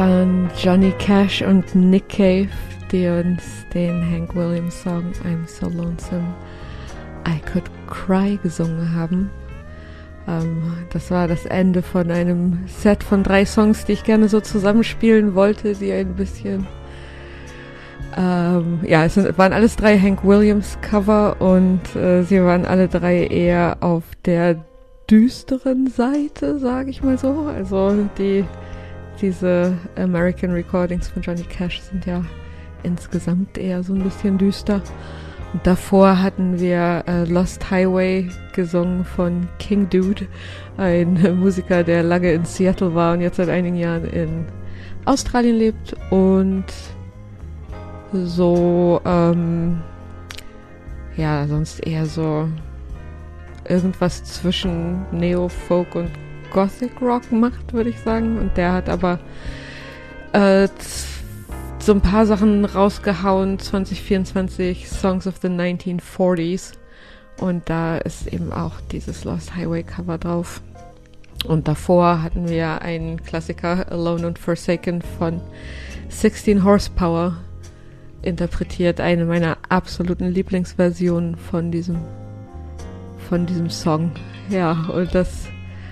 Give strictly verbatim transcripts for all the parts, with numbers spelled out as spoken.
An Johnny Cash und Nick Cave, die uns den Hank Williams Song I'm So Lonesome I Could Cry gesungen haben. Ähm, das war das Ende von einem Set von drei Songs, die ich gerne so zusammenspielen wollte, die ein bisschen ähm, ja, es sind, waren alles drei Hank Williams Cover und äh, sie waren alle drei eher auf der düsteren Seite, sage ich mal so. Also die diese American Recordings von Johnny Cash sind ja insgesamt eher so ein bisschen düster. Und davor hatten wir äh, Lost Highway gesungen von King Dude, ein äh, Musiker, der lange in Seattle war und jetzt seit einigen Jahren in Australien lebt. Und so, ähm, ja, sonst eher so irgendwas zwischen Neo-Folk und Gothic Rock macht, würde ich sagen. Und der hat aber äh, so ein paar Sachen rausgehauen, zwanzig vierundzwanzig Songs of the nineteen forties. Und da ist eben auch dieses Lost Highway Cover drauf. Und davor hatten wir einen Klassiker, Alone and Forsaken von sixteen Horsepower interpretiert. Eine meiner absoluten Lieblingsversionen von diesem von diesem Song. Ja, und das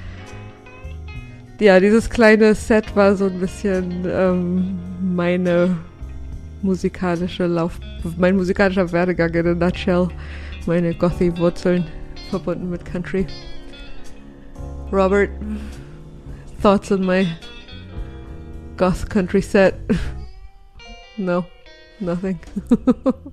Ja, dieses kleine Set war so ein bisschen ähm, meine musikalische Lauf, mein musikalischer Werdegang in a nutshell, meine Gothy-Wurzeln verbunden mit Country. Robert, thoughts on my goth country set? No, nothing.